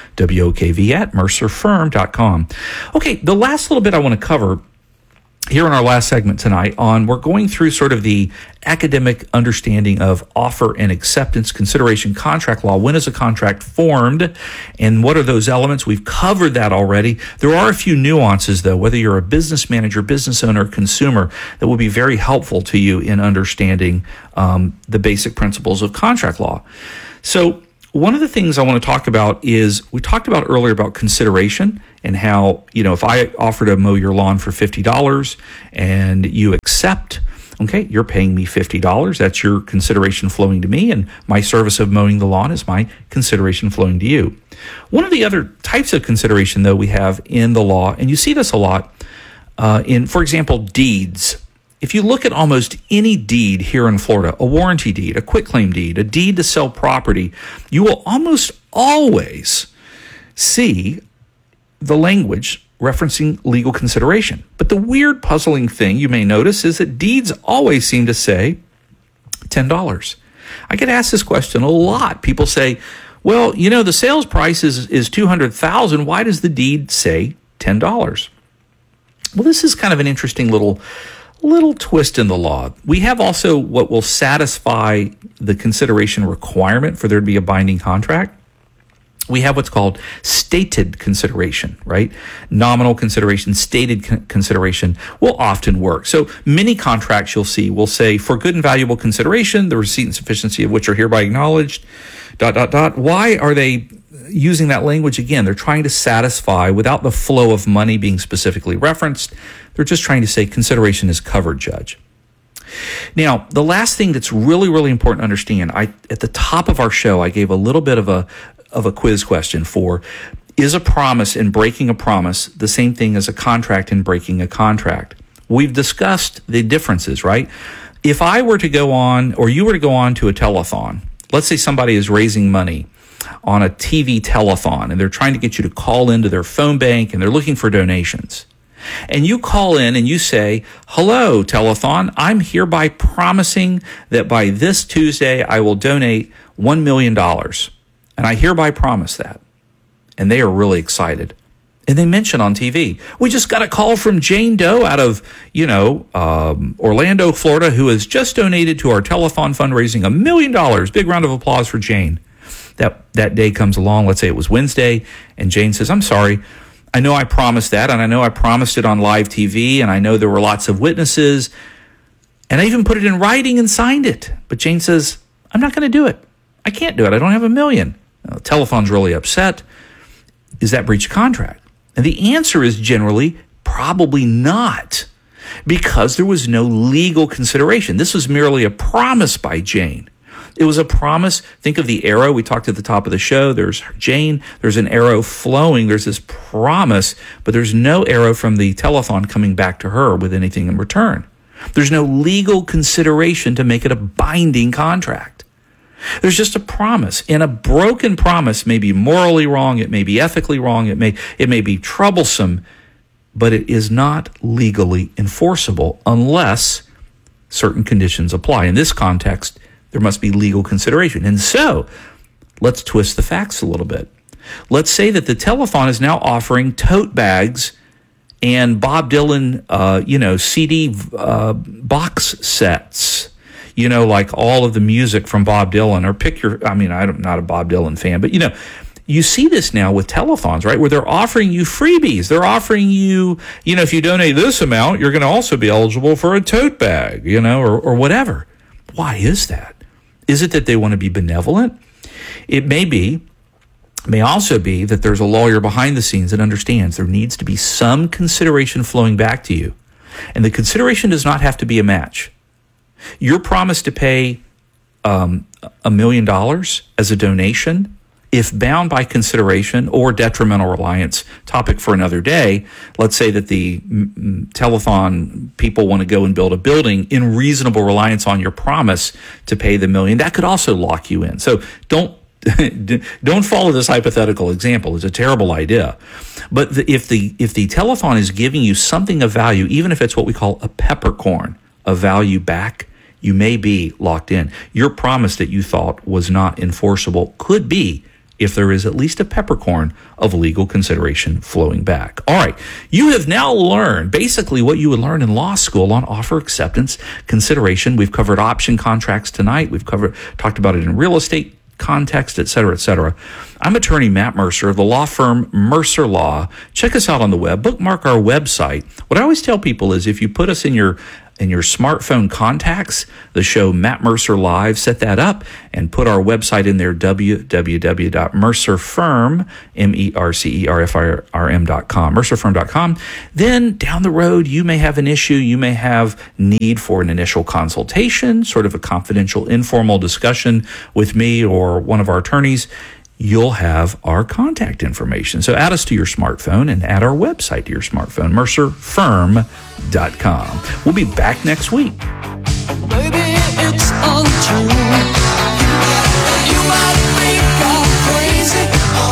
WOKV@mercerfirm.com. Okay, the last little bit I want to cover here in our last segment tonight we're going through sort of the academic understanding of offer and acceptance consideration contract law. When is a contract formed and what are those elements? We've covered that already. There are a few nuances though, whether you're a business manager, business owner, consumer, that will be very helpful to you in understanding the basic principles of contract law. So one of the things I want to talk about is, we talked about earlier about consideration and how, if I offer to mow your lawn for $50 and you accept, okay, you're paying me $50. That's your consideration flowing to me, and my service of mowing the lawn is my consideration flowing to you. One of the other types of consideration, though, we have in the law, and you see this a lot in, for example, deeds. If you look at almost any deed here in Florida, a warranty deed, a quitclaim deed, a deed to sell property, you will almost always see the language referencing legal consideration. But the weird, puzzling thing you may notice is that deeds always seem to say $10. I get asked this question a lot. People say, well, the sales price is $200,000. Why does the deed say $10? Well, this is kind of an interesting little twist in the law. We have also what will satisfy the consideration requirement for there to be a binding contract. We have what's called stated consideration, right? Nominal consideration, stated consideration will often work. So many contracts you'll see will say, for good and valuable consideration, the receipt and sufficiency of which are hereby acknowledged, ... Why are they using that language? Again, they're trying to satisfy without the flow of money being specifically referenced. They're just trying to say consideration is covered, Judge. Now, the last thing that's really, really important to understand, at the top of our show, I gave a little bit of a quiz question for, is a promise and breaking a promise the same thing as a contract and breaking a contract? We've discussed the differences, right? If I were to go on, or you were to go on to a telethon, let's say somebody is raising money on a TV telethon, and they're trying to get you to call into their phone bank, and they're looking for donations. And you call in and you say, hello, telethon, I'm hereby promising that by this Tuesday I will donate $1 million. And I hereby promise that. And they are really excited. And they mention on TV, we just got a call from Jane Doe out of, Orlando, Florida, who has just donated to our telethon fundraising $1 million. Big round of applause for Jane. That day comes along, let's say it was Wednesday, and Jane says, I'm sorry, I know I promised that, and I know I promised it on live TV, and I know there were lots of witnesses, and I even put it in writing and signed it. But Jane says, I'm not going to do it. I can't do it. I don't have $1 million. Now, the telephon's really upset. Is that breach of contract? And the answer is generally probably not, because there was no legal consideration. This was merely a promise by Jane. It was a promise. Think of the arrow. We talked at the top of the show. There's Jane. There's an arrow flowing. There's this promise, but there's no arrow from the telethon coming back to her with anything in return. There's no legal consideration to make it a binding contract. There's just a promise. And a broken promise may be morally wrong. It may be ethically wrong. It may be troublesome, but it is not legally enforceable unless certain conditions apply. In this context, there must be legal consideration. And so, let's twist the facts a little bit. Let's say that the telethon is now offering tote bags and Bob Dylan, CD box sets. Like all of the music from Bob Dylan, or I'm not a Bob Dylan fan, but you see this now with telethons, right? Where they're offering you freebies. They're offering you, if you donate this amount, you're going to also be eligible for a tote bag, or whatever. Why is that? Is it that they want to be benevolent? It may also be that there's a lawyer behind the scenes that understands there needs to be some consideration flowing back to you. And the consideration does not have to be a match. Your promise to pay $1 $1 million as a donation, if bound by consideration or detrimental reliance, topic for another day, let's say that the telethon people want to go and build a building in reasonable reliance on your promise to pay the $1 million, that could also lock you in. So don't follow this hypothetical example. It's a terrible idea. But if the telethon is giving you something of value, even if it's what we call a peppercorn of value back, you may be locked in. Your promise that you thought was not enforceable could be, if there is at least a peppercorn of legal consideration flowing back. All right, you have now learned basically what you would learn in law school on offer acceptance consideration. We've covered option contracts tonight. We've talked about it in real estate context, et cetera, et cetera. I'm attorney Matt Mercer of the law firm Mercer Law. Check us out on the web. Bookmark our website. What I always tell people is if you put us in your smartphone contacts, the show Matt Mercer Live, set that up and put our website in there, www.mercerfirm, MERCERFIRM.com, mercerfirm.com. Then down the road, you may have an issue. You may have need for an initial consultation, sort of a confidential, informal discussion with me or one of our attorneys. You'll have our contact information. So add us to your smartphone and add our website to your smartphone, mercerfirm.com. We'll be back next week. Maybe it's untrue. You might think I'm crazy.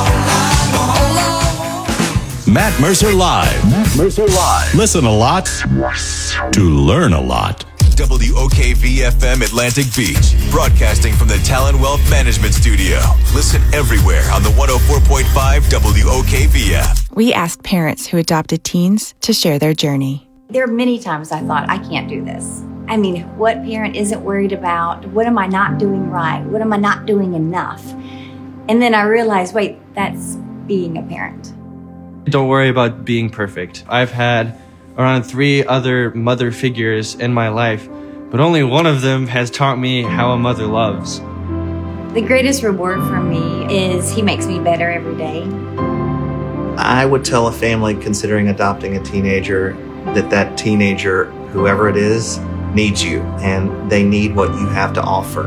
Matt Mercer Live. Matt Mercer Live. Listen a lot to learn a lot. WOKV-FM Atlantic Beach, broadcasting from the Talon Wealth Management Studio. Listen everywhere on the 104.5 WOKV app. We asked parents who adopted teens to share their journey. There are many times I thought, I can't do this. I mean, what parent isn't worried about? What am I not doing right? What am I not doing enough? And then I realized, wait, that's being a parent. Don't worry about being perfect. I've had around 3 other mother figures in my life, but only one of them has taught me how a mother loves. The greatest reward for me is he makes me better every day. I would tell a family considering adopting a teenager that teenager, whoever it is, needs you, and they need what you have to offer.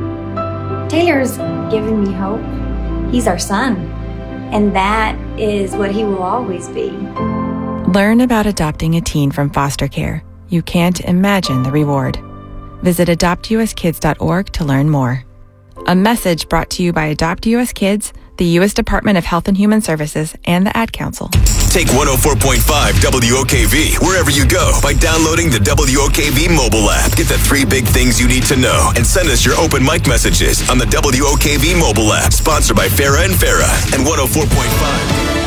Taylor's given me hope. He's our son, and that is what he will always be. Learn about adopting a teen from foster care. You can't imagine the reward. Visit adoptuskids.org to learn more. A message brought to you by Adopt US Kids, the U.S. Department of Health and Human Services, and the Ad Council. Take 104.5 WOKV wherever you go by downloading the WOKV mobile app. Get the 3 big things you need to know and send us your open mic messages on the WOKV mobile app. Sponsored by Farah and Farah and 104.5.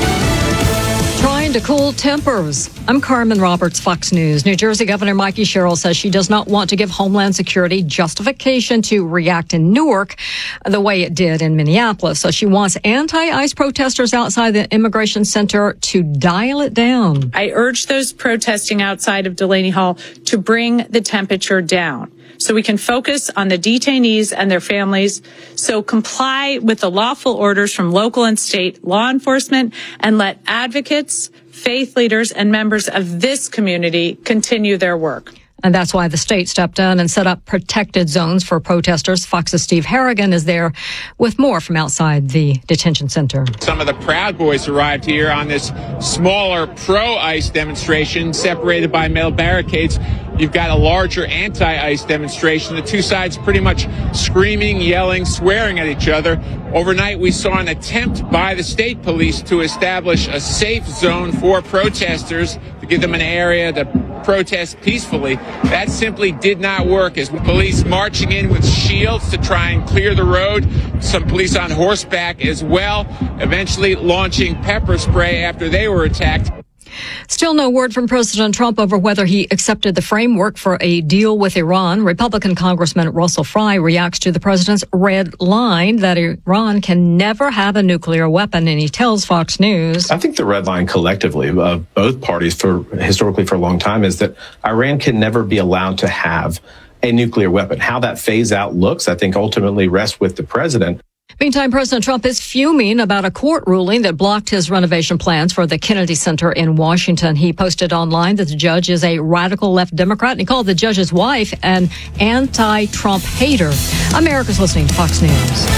Trying to cool tempers. I'm Carmen Roberts, Fox News. New Jersey Governor Mikey Sherrill says she does not want to give Homeland Security justification to react in Newark the way it did in Minneapolis. So she wants anti-ICE protesters outside the immigration center to dial it down. I urge those protesting outside of Delaney Hall to bring the temperature down so we can focus on the detainees and their families. So comply with the lawful orders from local and state law enforcement and let advocates, faith leaders, and members of this community continue their work. And that's why the state stepped in and set up protected zones for protesters. Fox's Steve Harrigan is there with more from outside the detention center. Some of the Proud Boys arrived here on this smaller pro-ICE demonstration separated by metal barricades. You've got a larger anti-ICE demonstration. The two sides pretty much screaming, yelling, swearing at each other. Overnight, we saw an attempt by the state police to establish a safe zone for protesters to give them an area to protest peacefully. That simply did not work, as police marching in with shields to try and clear the road. Some police on horseback as well, eventually launching pepper spray after they were attacked. Still no word from President Trump over whether he accepted the framework for a deal with Iran. Republican Congressman Russell Fry reacts to the president's red line that Iran can never have a nuclear weapon, and he tells Fox News. I think the red line collectively of both parties historically for a long time is that Iran can never be allowed to have a nuclear weapon. How that phase out looks, I think ultimately rests with the president. Meantime, President Trump is fuming about a court ruling that blocked his renovation plans for the Kennedy Center in Washington. He posted online that the judge is a radical left Democrat, and he called the judge's wife an anti-Trump hater. America's listening to Fox News.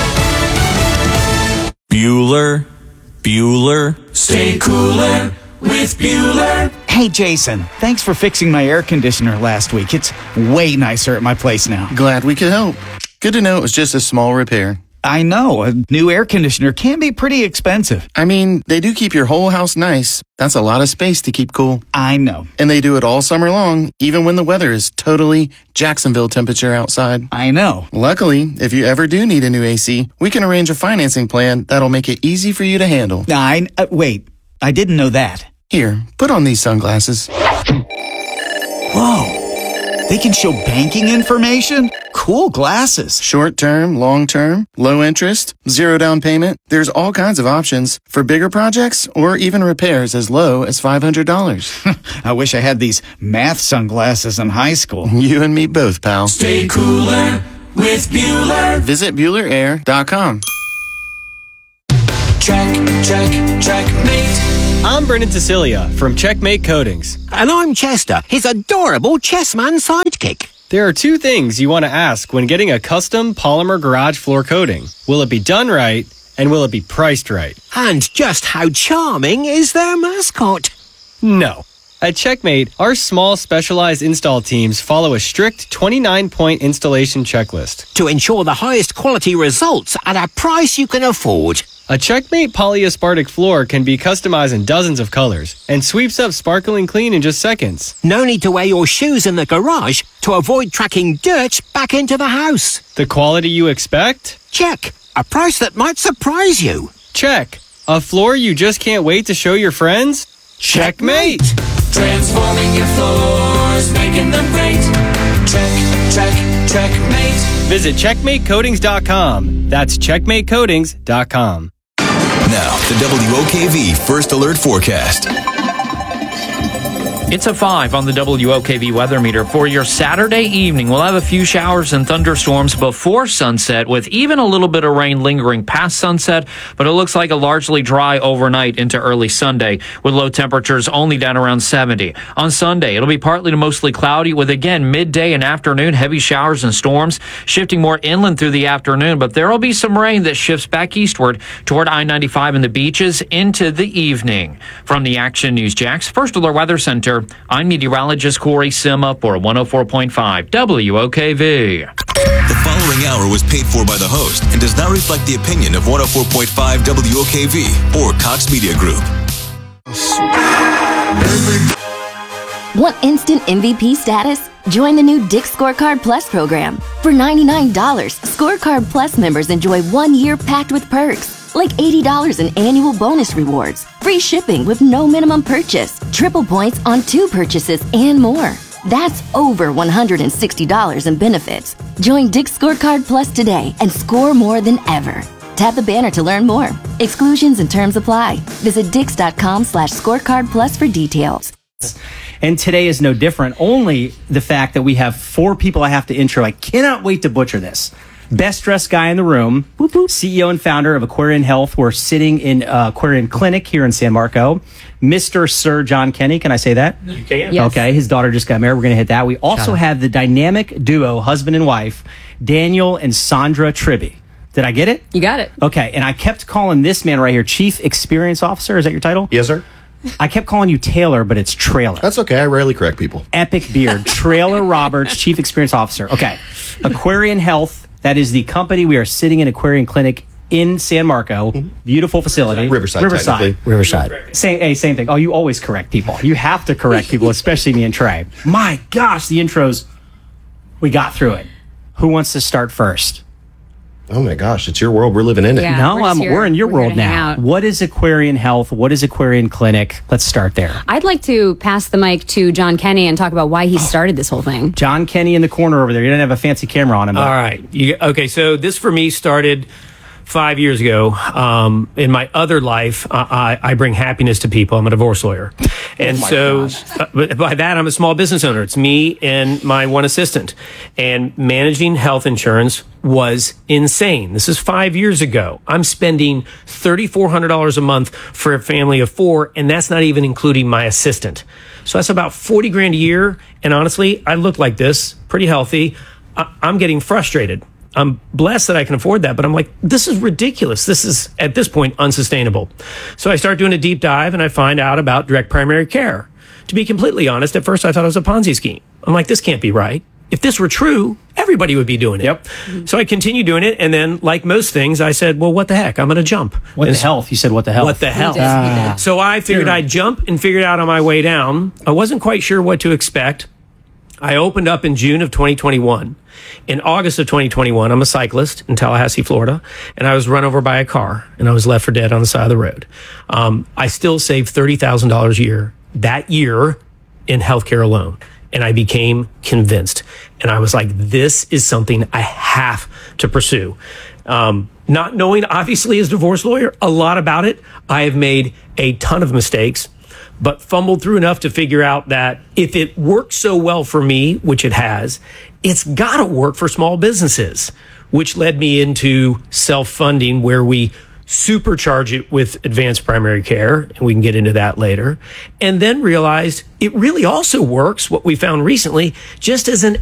Bueller, stay cooler with Bueller. Hey, Jason, thanks for fixing my air conditioner last week. It's way nicer at my place now. Glad we could help. Good to know it was just a small repair. I know. A new air conditioner can be pretty expensive. I mean, they do keep your whole house nice. That's a lot of space to keep cool. I know. And they do it all summer long, even when the weather is totally Jacksonville temperature outside. I know. Luckily, if you ever do need a new AC, we can arrange a financing plan that'll make it easy for you to handle. Wait, I didn't know that. Here, put on these sunglasses. Whoa. They can show banking information? Cool glasses. Short term, long term, low interest, zero down payment. There's all kinds of options for bigger projects or even repairs as low as $500. I wish I had these math sunglasses in high school. You and me both, pal. Stay cooler with Bueller. Visit BuellerAir.com. Checkmate. I'm Brendan Cecilia from Checkmate Coatings. And I'm Chester, his adorable chessman sidekick. There are two things you want to ask when getting a custom polymer garage floor coating. Will it be done right, and will it be priced right? And just how charming is their mascot? No. At Checkmate, our small specialized install teams follow a strict 29-point installation checklist to ensure the highest quality results at a price you can afford. A Checkmate polyaspartic floor can be customized in dozens of colors and sweeps up sparkling clean in just seconds. No need to wear your shoes in the garage to avoid tracking dirt back into the house. The quality you expect? Check. A price that might surprise you. Check. A floor you just can't wait to show your friends? Checkmate! Transforming your floors, making them great. Checkmate. Visit CheckmateCoatings.com. That's CheckmateCoatings.com. Now, the WOKV First Alert Forecast. It's a 5 on the WOKV weather meter. For your Saturday evening, we'll have a few showers and thunderstorms before sunset, with even a little bit of rain lingering past sunset, but it looks like a largely dry overnight into early Sunday, with low temperatures only down around 70. On Sunday, it'll be partly to mostly cloudy, with again midday and afternoon heavy showers and storms, shifting more inland through the afternoon, but there will be some rain that shifts back eastward toward I-95 and the beaches into the evening. From the Action News Jax First Alert Weather Center, I'm meteorologist Corey Sima for 104.5 WOKV. The following hour was paid for by the host and does not reflect the opinion of 104.5 WOKV or Cox Media Group. Want instant MVP status? Join the new Dick's Scorecard Plus program. For $99, Scorecard Plus members enjoy 1 year packed with perks, like $80 in annual bonus rewards, free shipping with no minimum purchase, triple points on 2 purchases, and more. That's over $160 in benefits. Join Dick's Scorecard Plus today and score more than ever. Tap the banner to learn more. Exclusions and terms apply. Visit Dix.com/scorecard plus for details. And today is no different. Only the fact that we have 4 people I have to intro. I cannot wait to butcher this. Best dressed guy in the room, CEO and founder of Aquarian Health. We're sitting in Aquarian Clinic here in San Marco. Mr. Sir John Kenny, can I say that? You can. Yes. Okay, his daughter just got married. We're going to hit that. We also have the dynamic duo, husband and wife, Daniel and Sandra Tribby. Did I get it? You got it. Okay, and I kept calling this man right here Chief Experience Officer. Is that your title? Yes, sir. I kept calling you Taylor, but it's Trailer. That's okay. I rarely correct people. Epic beard. Trailer Roberts, Chief Experience Officer. Okay. Aquarian Health. That is the company. We are sitting in Aquarian Clinic in San Marco. Beautiful facility. Riverside. Same thing. Oh, you always correct people. You have to correct people, especially me and Trey. My gosh, the intros. We got through it. Who wants to start first? Oh my gosh, it's your world. We're living in it. Yeah, no, we're in your world now. What is Aquarian Health? What is Aquarian Clinic? Let's start there. I'd like to pass the mic to John Kenny and talk about why he started this whole thing. John Kenny in the corner over there. You don't have a fancy camera on him. All right. Okay, so this for me started 5 years ago. In my other life, I bring happiness to people. I'm a divorce lawyer. And by that, I'm a small business owner. It's me and my one assistant. And managing health insurance was insane. This is 5 years ago. I'm spending $3,400 a month for a family of 4, and that's not even including my assistant. So that's about 40 grand a year. And honestly, I look like this, pretty healthy. I'm getting frustrated. I'm blessed that I can afford that, but I'm like, this is ridiculous. This is, at this point, unsustainable. So I start doing a deep dive and I find out about direct primary care. To be completely honest, at first I thought it was a Ponzi scheme. I'm like, this can't be right. If this were true, everybody would be doing it. Yep. So I continued doing it. And then, like most things, I said, well, what the heck? I'm going to jump. What the health? You said, what the hell? What the hell? So I figured I'd jump and figured out on my way down. I wasn't quite sure what to expect. I opened up in June of 2021. In August of 2021, I'm a cyclist in Tallahassee, Florida, and I was run over by a car and I was left for dead on the side of the road. I still saved $30,000 a year that year in healthcare alone. And I became convinced. And I was like, this is something I have to pursue. Not knowing, obviously, as a divorce lawyer, a lot about it, I have made a ton of mistakes, but fumbled through enough to figure out that if it works so well for me, which it has, it's got to work for small businesses, which led me into self-funding, where we supercharge it with advanced primary care, and we can get into that later, and then realized it really also works, what we found recently, just as an